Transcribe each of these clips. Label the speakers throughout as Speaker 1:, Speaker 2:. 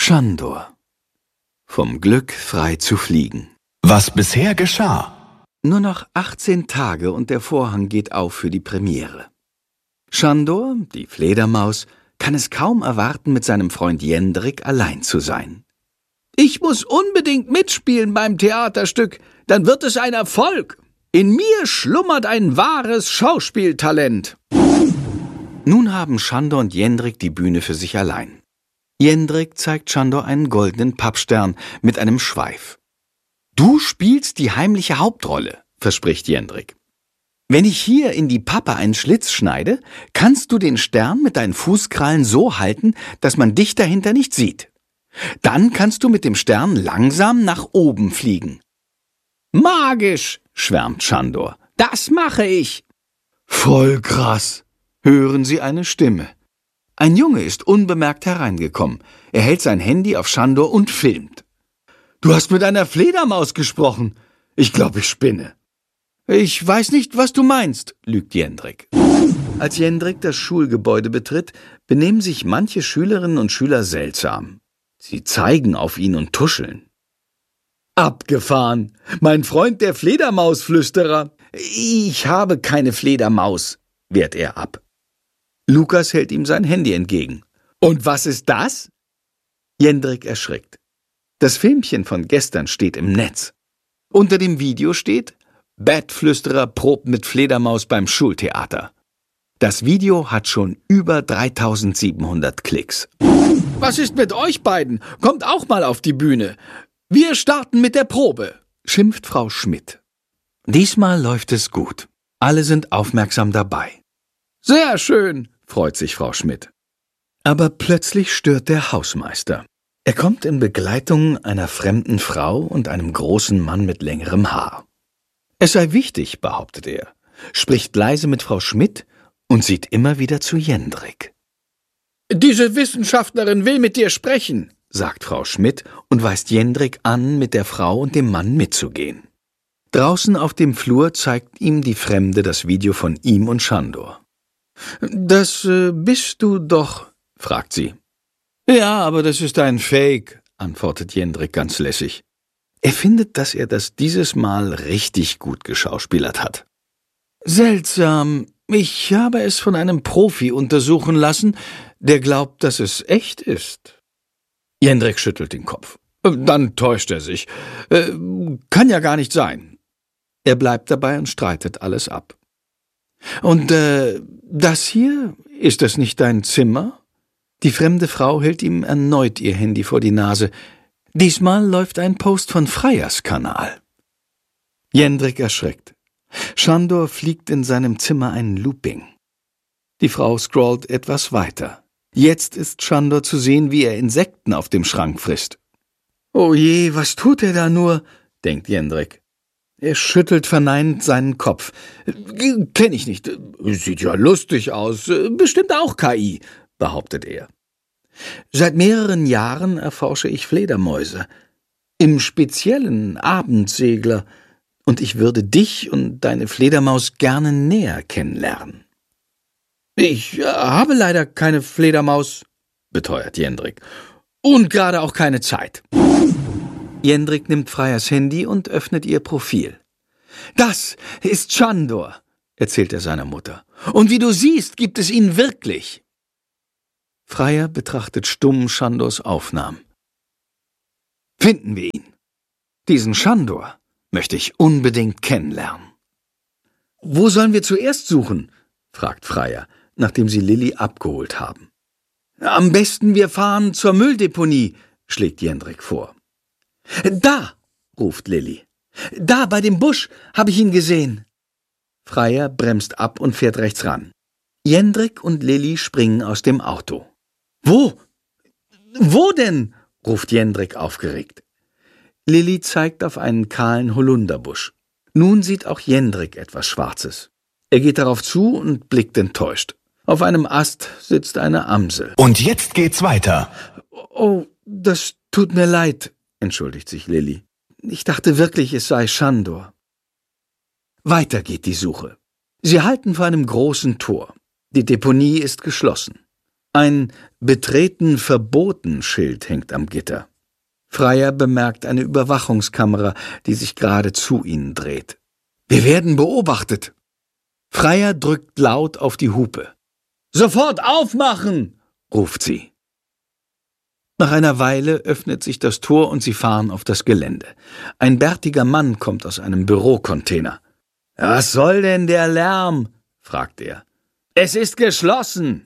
Speaker 1: Schandor. Vom Glück frei zu fliegen.
Speaker 2: Was bisher geschah.
Speaker 1: Nur noch 18 Tage und der Vorhang geht auf für die Premiere. Schandor, die Fledermaus, kann es kaum erwarten, mit seinem Freund Jendrik allein zu sein.
Speaker 3: Ich muss unbedingt mitspielen beim Theaterstück, dann wird es ein Erfolg. In mir schlummert ein wahres Schauspieltalent.
Speaker 1: Nun haben Schandor und Jendrik die Bühne für sich allein. Jendrik zeigt Schandor einen goldenen Pappstern mit einem Schweif. »Du spielst die heimliche Hauptrolle«, verspricht Jendrik. »Wenn ich hier in die Pappe einen Schlitz schneide, kannst du den Stern mit deinen Fußkrallen so halten, dass man dich dahinter nicht sieht. Dann kannst du mit dem Stern langsam nach oben fliegen.«
Speaker 3: »Magisch«,
Speaker 1: schwärmt Schandor.
Speaker 3: »Das mache ich.«
Speaker 1: »Voll krass«, hören sie eine Stimme. Ein Junge ist unbemerkt hereingekommen. Er hält sein Handy auf Schandor und filmt. »Du hast mit einer Fledermaus gesprochen. Ich glaube, ich spinne.« »Ich weiß nicht, was du meinst«, lügt Jendrik. Als Jendrik das Schulgebäude betritt, benehmen sich manche Schülerinnen und Schüler seltsam. Sie zeigen auf ihn und tuscheln. »Abgefahren! Mein Freund der Fledermausflüsterer!« »Ich habe keine Fledermaus«, wehrt er ab. Lukas hält ihm sein Handy entgegen. »Und was ist das?« Jendrik erschrickt. Das Filmchen von gestern steht im Netz. Unter dem Video steht: »Bettflüsterer probt mit Fledermaus beim Schultheater.« Das Video hat schon über 3700 Klicks.
Speaker 3: »Was ist mit euch beiden? Kommt auch mal auf die Bühne. Wir starten mit der Probe«,
Speaker 1: schimpft Frau Schmidt. Diesmal läuft es gut. Alle sind aufmerksam dabei.
Speaker 3: »Sehr schön«,
Speaker 1: freut sich Frau Schmidt. Aber plötzlich stört der Hausmeister. Er kommt in Begleitung einer fremden Frau und einem großen Mann mit längerem Haar. Es sei wichtig, behauptet er, spricht leise mit Frau Schmidt und sieht immer wieder zu Jendrik.
Speaker 3: »Diese Wissenschaftlerin will mit dir sprechen«,
Speaker 1: sagt Frau Schmidt und weist Jendrik an, mit der Frau und dem Mann mitzugehen. Draußen auf dem Flur zeigt ihm die Fremde das Video von ihm und Schandor. »Das bist du doch«, fragt sie. »Ja, aber das ist ein Fake«, antwortet Jendrik ganz lässig. Er findet, dass er das dieses Mal richtig gut geschauspielert hat. »Seltsam, ich habe es von einem Profi untersuchen lassen, der glaubt, dass es echt ist.« Jendrik schüttelt den Kopf. »Dann täuscht er sich. Kann ja gar nicht sein.« Er bleibt dabei und streitet alles ab. »Und das hier, ist das nicht dein Zimmer?« Die fremde Frau hält ihm erneut ihr Handy vor die Nase. Diesmal läuft ein Post von Freyers Kanal. Jendrik erschreckt. Schandor fliegt in seinem Zimmer ein Looping. Die Frau scrollt etwas weiter. Jetzt ist Schandor zu sehen, wie er Insekten auf dem Schrank frisst. »Oh je, was tut er da nur?«, denkt Jendrik. Er schüttelt verneinend seinen Kopf. »Kenn ich nicht. Sieht ja lustig aus. Bestimmt auch KI«, behauptet er. »Seit mehreren Jahren erforsche ich Fledermäuse. Im Speziellen Abendsegler. Und ich würde dich und deine Fledermaus gerne näher kennenlernen.« »Ich habe leider keine Fledermaus«, beteuert Jendrik. »Und gerade auch keine Zeit.« Jendrik nimmt Freyers Handy und öffnet ihr Profil. »Das ist Schandor«, erzählt er seiner Mutter. »Und wie du siehst, gibt es ihn wirklich.« Freyer betrachtet stumm Schandors Aufnahmen. »Finden wir ihn. Diesen Schandor möchte ich unbedingt kennenlernen.« »Wo sollen wir zuerst suchen?«, fragt Freyer, nachdem sie Lilli abgeholt haben. »Am besten wir fahren zur Mülldeponie«, schlägt Jendrik vor. »Da«, ruft Lilli. »Da, bei dem Busch, habe ich ihn gesehen.« Freyer bremst ab und fährt rechts ran. Jendrik und Lilli springen aus dem Auto. »Wo? Wo denn?«, ruft Jendrik aufgeregt. Lilli zeigt auf einen kahlen Holunderbusch. Nun sieht auch Jendrik etwas Schwarzes. Er geht darauf zu und blickt enttäuscht. Auf einem Ast sitzt eine Amsel.
Speaker 2: Und jetzt geht's weiter.
Speaker 1: »Oh, das tut mir leid«, entschuldigt sich Lilli. »Ich dachte wirklich, es sei Schandor.« Weiter geht die Suche. Sie halten vor einem großen Tor. Die Deponie ist geschlossen. Ein »Betreten verboten« Schild hängt am Gitter. Freier bemerkt eine Überwachungskamera, die sich gerade zu ihnen dreht. »Wir werden beobachtet!« Freier drückt laut auf die Hupe. »Sofort aufmachen!« ruft sie. Nach einer Weile öffnet sich das Tor und sie fahren auf das Gelände. Ein bärtiger Mann kommt aus einem Bürocontainer. »Was soll denn der Lärm?« fragt er. »Es ist geschlossen!«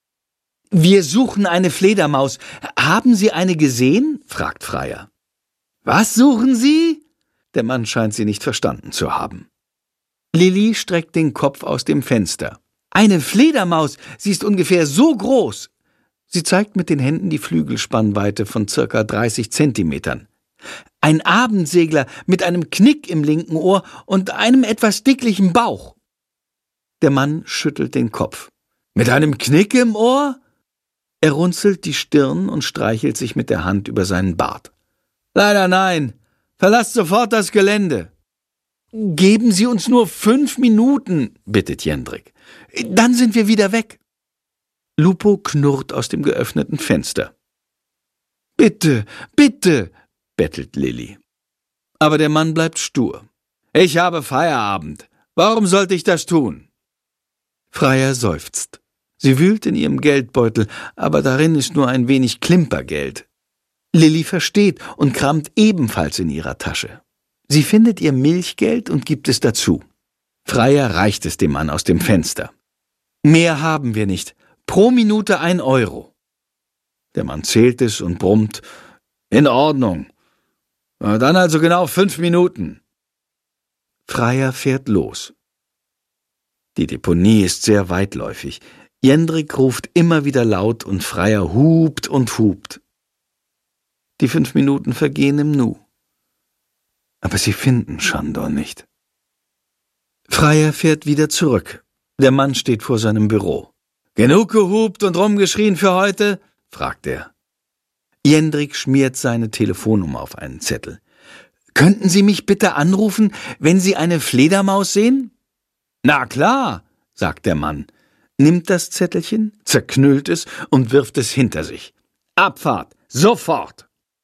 Speaker 1: »Wir suchen eine Fledermaus. Haben Sie eine gesehen?« fragt Freier. »Was suchen Sie?« Der Mann scheint sie nicht verstanden zu haben. Lilli streckt den Kopf aus dem Fenster. »Eine Fledermaus! Sie ist ungefähr so groß!« Sie zeigt mit den Händen die Flügelspannweite von ca. 30 Zentimetern. »Ein Abendsegler mit einem Knick im linken Ohr und einem etwas dicklichen Bauch.« Der Mann schüttelt den Kopf. »Mit einem Knick im Ohr?« Er runzelt die Stirn und streichelt sich mit der Hand über seinen Bart. »Leider nein. Verlasst sofort das Gelände.« »Geben Sie uns nur 5 Minuten«, bittet Jendrik. »Dann sind wir wieder weg.« Lupo knurrt aus dem geöffneten Fenster. »Bitte, bitte«, bettelt Lilli. Aber der Mann bleibt stur. »Ich habe Feierabend. Warum sollte ich das tun?« Freier seufzt. Sie wühlt in ihrem Geldbeutel, aber darin ist nur ein wenig Klimpergeld. Lilli versteht und kramt ebenfalls in ihrer Tasche. Sie findet ihr Milchgeld und gibt es dazu. Freier reicht es dem Mann aus dem Fenster. »Mehr haben wir nicht. Pro Minute 1 Euro.« Der Mann zählt es und brummt. »In Ordnung. Dann also genau 5 Minuten.« Freier fährt los. Die Deponie ist sehr weitläufig. Jendrik ruft immer wieder laut und Freier hupt und hupt. Die 5 Minuten vergehen im Nu. Aber sie finden Sándor nicht. Freier fährt wieder zurück. Der Mann steht vor seinem Büro. »Genug gehupt und rumgeschrien für heute?« fragt er. Jendrik schmiert seine Telefonnummer auf einen Zettel. »Könnten Sie mich bitte anrufen, wenn Sie eine Fledermaus sehen?« »Na klar«, sagt der Mann, nimmt das Zettelchen, zerknüllt es und wirft es hinter sich. »Abfahrt, sofort!«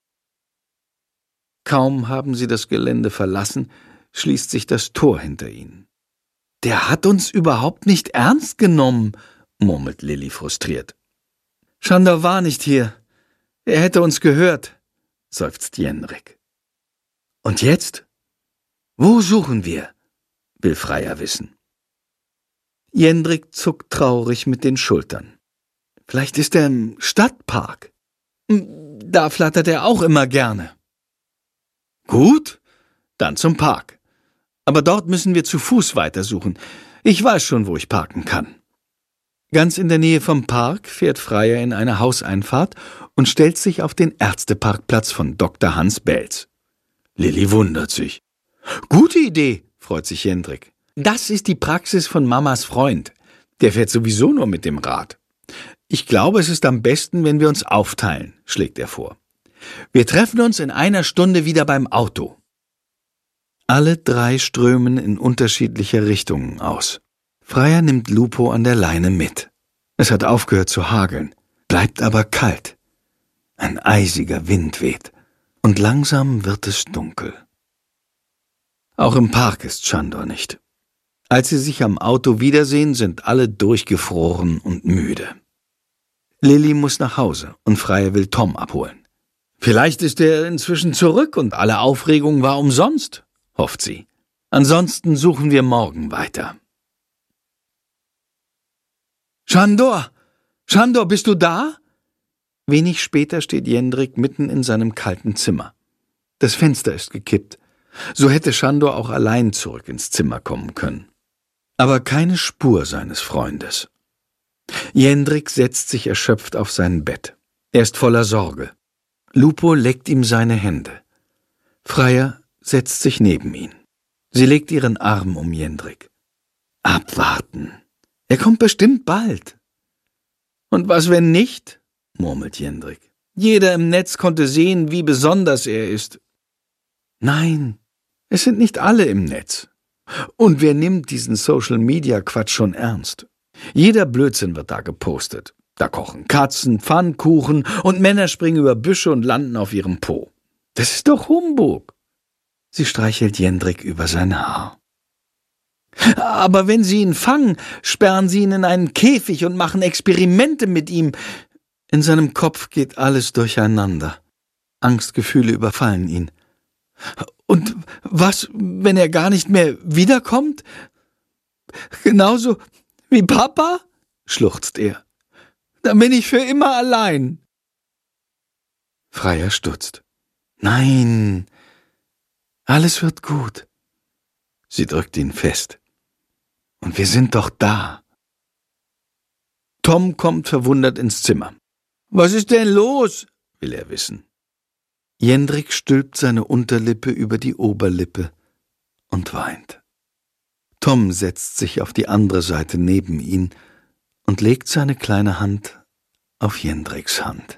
Speaker 1: Kaum haben sie das Gelände verlassen, schließt sich das Tor hinter ihnen. »Der hat uns überhaupt nicht ernst genommen«, murmelt Lilli frustriert. »Sándor war nicht hier. Er hätte uns gehört«, seufzt Jendrik. »Und jetzt? Wo suchen wir?«, will Freier wissen. Jendrik zuckt traurig mit den Schultern. »Vielleicht ist er im Stadtpark. Da flattert er auch immer gerne.« »Gut, dann zum Park. Aber dort müssen wir zu Fuß weitersuchen. Ich weiß schon, wo ich parken kann.« Ganz in der Nähe vom Park fährt Freier in eine Hauseinfahrt und stellt sich auf den Ärzteparkplatz von Dr. Hans Belz. Lilli wundert sich. »Gute Idee«, freut sich Jendrik. »Das ist die Praxis von Mamas Freund. Der fährt sowieso nur mit dem Rad. Ich glaube, es ist am besten, wenn wir uns aufteilen«, schlägt er vor. »Wir treffen uns in 1 Stunde wieder beim Auto.« Alle 3 strömen in unterschiedliche Richtungen aus. Freier nimmt Lupo an der Leine mit. Es hat aufgehört zu hageln, bleibt aber kalt. Ein eisiger Wind weht und langsam wird es dunkel. Auch im Park ist Sándor nicht. Als sie sich am Auto wiedersehen, sind alle durchgefroren und müde. Lilli muss nach Hause und Freier will Tom abholen. Vielleicht ist er inzwischen zurück und alle Aufregung war umsonst, hofft sie. Ansonsten suchen wir morgen weiter. »Sándor! Sándor, bist du da?« Wenig später steht Jendrik mitten in seinem kalten Zimmer. Das Fenster ist gekippt. So hätte Sándor auch allein zurück ins Zimmer kommen können. Aber keine Spur seines Freundes. Jendrik setzt sich erschöpft auf sein Bett. Er ist voller Sorge. Lupo leckt ihm seine Hände. Freier setzt sich neben ihn. Sie legt ihren Arm um Jendrik. »Abwarten. Er kommt bestimmt bald.« »Und was, wenn nicht?«, murmelt Jendrik. »Jeder im Netz konnte sehen, wie besonders er ist.« »Nein, es sind nicht alle im Netz. Und wer nimmt diesen Social-Media-Quatsch schon ernst? Jeder Blödsinn wird da gepostet. Da kochen Katzen, Pfannkuchen und Männer springen über Büsche und landen auf ihrem Po. Das ist doch Humbug. Sie streichelt Jendrik über sein Haar. Aber wenn Sie ihn fangen, sperren Sie ihn in einen Käfig und machen Experimente mit ihm. In seinem Kopf geht alles durcheinander. Angstgefühle überfallen ihn. Und was, wenn er gar nicht mehr wiederkommt? Genauso wie Papa? Schluchzt er. Dann bin ich für immer allein. Freier stutzt. Nein, alles wird gut. Sie drückt ihn fest. Und wir sind doch da. Tom kommt verwundert ins Zimmer. Was ist denn los? Will er wissen. Jendrik stülpt seine Unterlippe über die Oberlippe und weint. Tom setzt sich auf die andere Seite neben ihn und legt seine kleine Hand auf Jendriks Hand.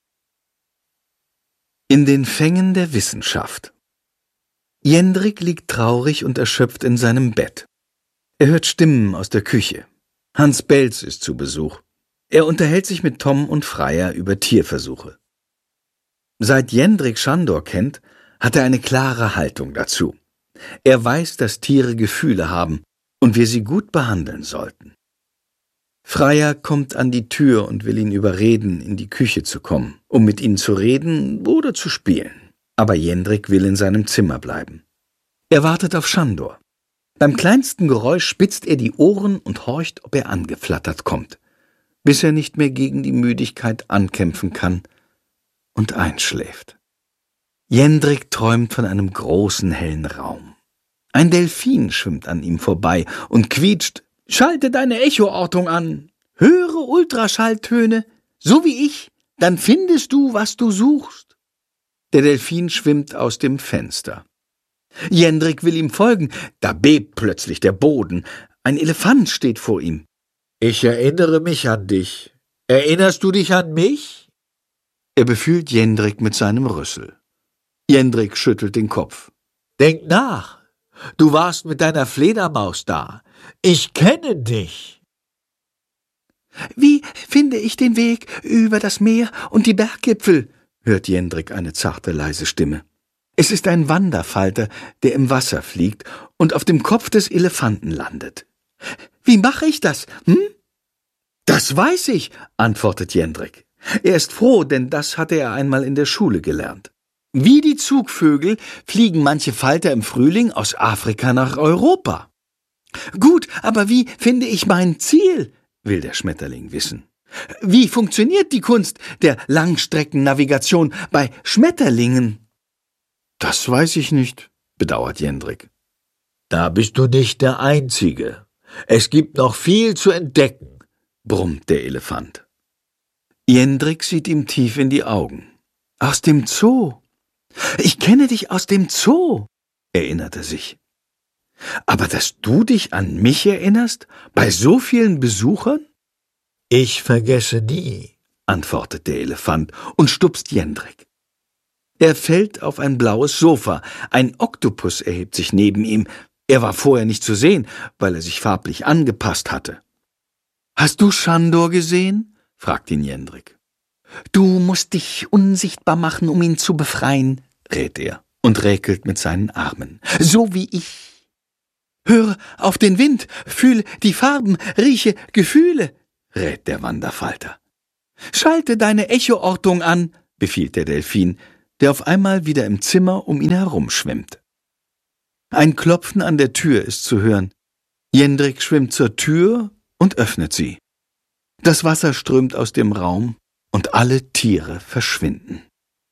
Speaker 1: In den Fängen der Wissenschaft. Jendrik liegt traurig und erschöpft in seinem Bett. Er hört Stimmen aus der Küche. Hans Belz ist zu Besuch. Er unterhält sich mit Tom und Freier über Tierversuche. Seit Jendrik Schandor kennt, hat er eine klare Haltung dazu. Er weiß, dass Tiere Gefühle haben und wir sie gut behandeln sollten. Freier kommt an die Tür und will ihn überreden, in die Küche zu kommen, um mit ihnen zu reden oder zu spielen. Aber Jendrik will in seinem Zimmer bleiben. Er wartet auf Schandor. Beim kleinsten Geräusch spitzt er die Ohren und horcht, ob er angeflattert kommt, bis er nicht mehr gegen die Müdigkeit ankämpfen kann und einschläft. Jendrik träumt von einem großen, hellen Raum. Ein Delfin schwimmt an ihm vorbei und quietscht: »Schalte deine Echoortung an, höre Ultraschalltöne, so wie ich, dann findest du, was du suchst.« Der Delfin schwimmt aus dem Fenster. Jendrik will ihm folgen, da bebt plötzlich der Boden. Ein Elefant steht vor ihm.
Speaker 3: »Ich erinnere mich an dich. Erinnerst du dich an mich?«
Speaker 1: Er befühlt Jendrik mit seinem Rüssel. Jendrik schüttelt den Kopf.
Speaker 3: »Denk nach. Du warst mit deiner Fledermaus da. Ich kenne dich.«
Speaker 1: »Wie finde ich den Weg über das Meer und die Berggipfel?« hört Jendrik eine zarte, leise Stimme. Es ist ein Wanderfalter, der im Wasser fliegt und auf dem Kopf des Elefanten landet. »Wie mache ich das, hm?« »Das weiß ich«, antwortet Jendrik. Er ist froh, denn das hatte er einmal in der Schule gelernt. Wie die Zugvögel fliegen manche Falter im Frühling aus Afrika nach Europa. »Gut, aber wie finde ich mein Ziel?«, will der Schmetterling wissen. »Wie funktioniert die Kunst der Langstreckennavigation bei Schmetterlingen?« »Das weiß ich nicht«, bedauert Jendrik.
Speaker 3: »Da bist du nicht der Einzige. Es gibt noch viel zu entdecken«, brummt der Elefant.
Speaker 1: Jendrik sieht ihm tief in die Augen. »Aus dem Zoo. Ich kenne dich aus dem Zoo«, erinnert er sich. »Aber dass du dich an mich erinnerst, bei so vielen Besuchern?«
Speaker 3: »Ich vergesse nie«,
Speaker 1: antwortet der Elefant und stupst Jendrik. Er fällt auf ein blaues Sofa. Ein Oktopus erhebt sich neben ihm. Er war vorher nicht zu sehen, weil er sich farblich angepasst hatte. »Hast du Schandor gesehen?« fragt ihn Jendrik. »Du musst dich unsichtbar machen, um ihn zu befreien«, rät er und räkelt mit seinen Armen. »So wie ich. Höre auf den Wind, fühle die Farben, rieche Gefühle«, rät der Wanderfalter. »Schalte deine Echoortung an«, befiehlt der Delfin, der auf einmal wieder im Zimmer um ihn herumschwimmt. Ein Klopfen an der Tür ist zu hören. Jendrik schwimmt zur Tür und öffnet sie. Das Wasser strömt aus dem Raum und alle Tiere verschwinden.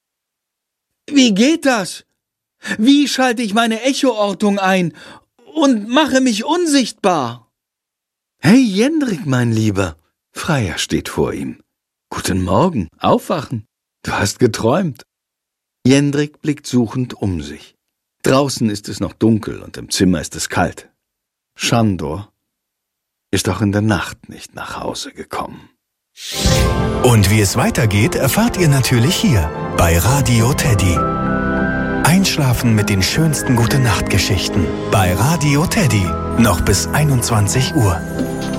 Speaker 1: »Wie geht das? Wie schalte ich meine Echoortung ein und mache mich unsichtbar?« »Hey Jendrik, mein Lieber«, Freier steht vor ihm. »Guten Morgen, aufwachen. Du hast geträumt.« Jendrik blickt suchend um sich. Draußen ist es noch dunkel und im Zimmer ist es kalt. Schandor ist auch in der Nacht nicht nach Hause gekommen.
Speaker 2: Und wie es weitergeht, erfahrt ihr natürlich hier bei Radio Teddy. Einschlafen mit den schönsten Gute-Nacht-Geschichten bei Radio Teddy. Noch bis 21 Uhr.